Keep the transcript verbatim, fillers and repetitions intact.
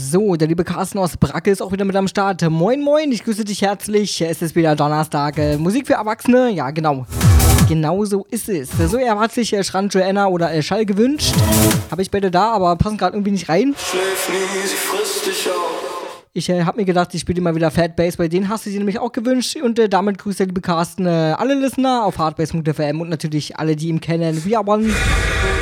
So, der liebe Carsten aus Bracke ist auch wieder mit am Start. Moin, moin, ich grüße dich herzlich. Es ist wieder Donnerstag. Äh, Musik für Erwachsene, ja, genau. Genau so ist es. So, er hat sich äh, Schran Joanna oder äh, Schall gewünscht. Habe ich beide da, aber passen gerade irgendwie nicht rein. Schläft nie, sie frisst dich auf. Ich äh, habe mir gedacht, ich spiele mal wieder Fat Bass, bei denen hast du sie nämlich auch gewünscht. Und äh, damit grüßt der liebe Carsten äh, alle Listener auf hardbass punkt f m und natürlich alle, die ihn kennen. We are one.